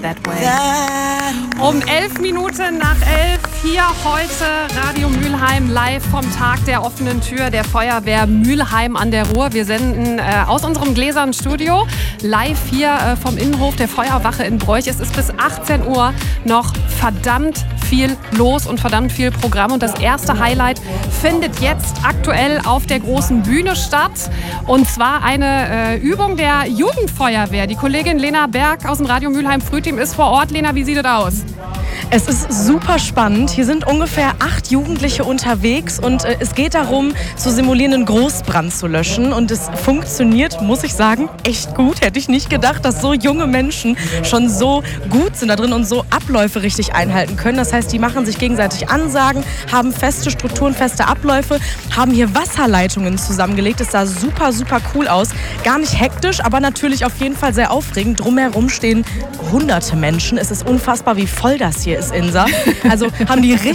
That way. Um 11 Minuten nach 11 hier heute Radio Mülheim live vom Tag der offenen Tür der Feuerwehr Mülheim an der Ruhr. Wir senden aus unserem gläsernen Studio live hier vom Innenhof der Feuerwache in Broich. Es ist bis 18 Uhr noch verdammt viel los und verdammt viel Programm. Und das erste Highlight findet jetzt aktuell auf der großen Bühne statt. Und zwar eine Übung der Jugendfeuerwehr. Die Kollegin Lena Berg aus dem Radio Mülheim Frühteam ist vor Ort. Lena, wie sieht es aus? Es ist super spannend. Hier sind ungefähr 8 Jugendliche unterwegs und es geht darum, zu simulieren, einen Großbrand zu löschen. Und es funktioniert, muss ich sagen, echt gut. Hätte ich nicht gedacht, dass so junge Menschen schon so gut sind da drin und so Abläufe richtig einhalten können. Das heißt, die machen sich gegenseitig Ansagen, haben feste Strukturen, feste Abläufe, haben hier Wasserleitungen zusammengelegt. Es sah super, super cool aus. Gar nicht hektisch, aber natürlich auf jeden Fall sehr aufregend. Drumherum stehen hunderte Menschen. Es ist unfassbar, wie voll das hier ist, Insa. Also haben die richtig